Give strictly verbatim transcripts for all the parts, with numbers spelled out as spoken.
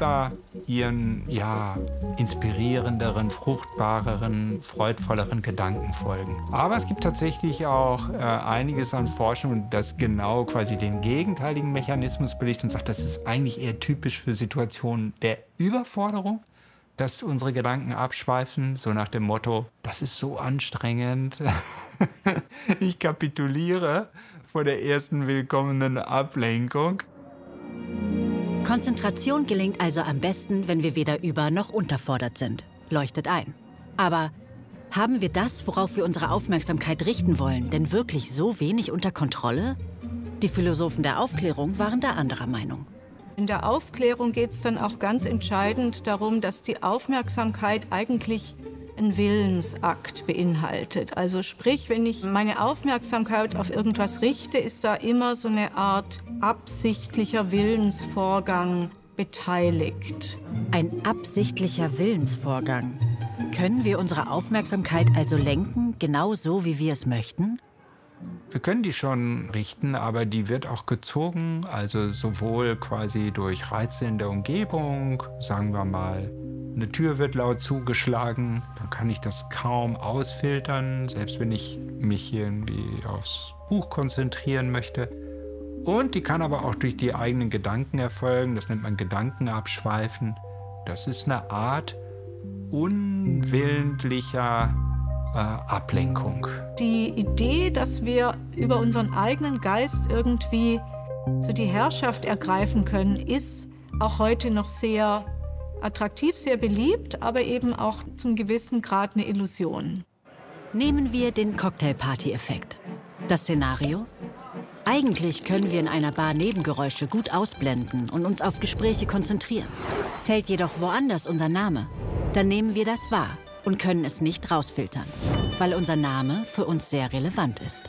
lieber ihren, ja, inspirierenderen, fruchtbareren, freudvolleren Gedanken folgen. Aber es gibt tatsächlich auch äh, einiges an Forschung, das genau quasi den gegenteiligen Mechanismus belegt und sagt, das ist eigentlich eher typisch für Situationen der Überforderung, dass unsere Gedanken abschweifen, so nach dem Motto, das ist so anstrengend, ich kapituliere vor der ersten willkommenen Ablenkung. Konzentration gelingt also am besten, wenn wir weder über- noch unterfordert sind. Leuchtet ein. Aber haben wir das, worauf wir unsere Aufmerksamkeit richten wollen, denn wirklich so wenig unter Kontrolle? Die Philosophen der Aufklärung waren da anderer Meinung. In der Aufklärung geht es dann auch ganz entscheidend darum, dass die Aufmerksamkeit eigentlich einen Willensakt beinhaltet. Also sprich, wenn ich meine Aufmerksamkeit auf irgendwas richte, ist da immer so eine Art absichtlicher Willensvorgang beteiligt. Ein absichtlicher Willensvorgang. Können wir unsere Aufmerksamkeit also lenken, genau so, wie wir es möchten? Wir können die schon richten, aber die wird auch gezogen, also sowohl quasi durch Reize in der Umgebung, sagen wir mal, eine Tür wird laut zugeschlagen, dann kann ich das kaum ausfiltern, selbst wenn ich mich irgendwie aufs Buch konzentrieren möchte. Und die kann aber auch durch die eigenen Gedanken erfolgen, das nennt man Gedankenabschweifen. Das ist eine Art unwillentlicher äh, Ablenkung. Die Idee, dass wir über unseren eigenen Geist irgendwie so die Herrschaft ergreifen können, ist auch heute noch sehr attraktiv, sehr beliebt, aber eben auch zum gewissen Grad eine Illusion. Nehmen wir den Cocktailparty-Effekt. Das Szenario? Eigentlich können wir in einer Bar Nebengeräusche gut ausblenden und uns auf Gespräche konzentrieren. Fällt jedoch woanders unser Name, dann nehmen wir das wahr und können es nicht rausfiltern, weil unser Name für uns sehr relevant ist.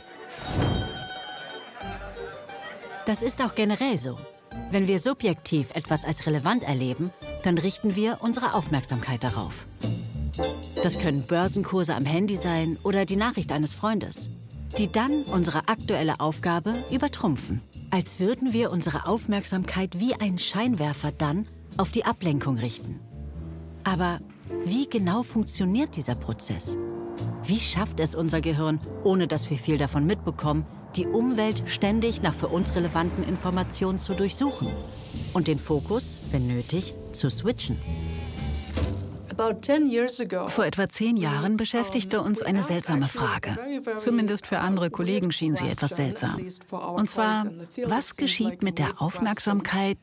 Das ist auch generell so. Wenn wir subjektiv etwas als relevant erleben, dann richten wir unsere Aufmerksamkeit darauf. Das können Börsenkurse am Handy sein oder die Nachricht eines Freundes, die dann unsere aktuelle Aufgabe übertrumpfen. Als würden wir unsere Aufmerksamkeit wie ein Scheinwerfer dann auf die Ablenkung richten. Aber wie genau funktioniert dieser Prozess? Wie schafft es unser Gehirn, ohne dass wir viel davon mitbekommen, die Umwelt ständig nach für uns relevanten Informationen zu durchsuchen und den Fokus, wenn nötig, zu switchen? Vor etwa zehn Jahren beschäftigte uns eine seltsame Frage. Zumindest für andere Kollegen schien sie etwas seltsam. Und zwar, was geschieht mit der Aufmerksamkeit,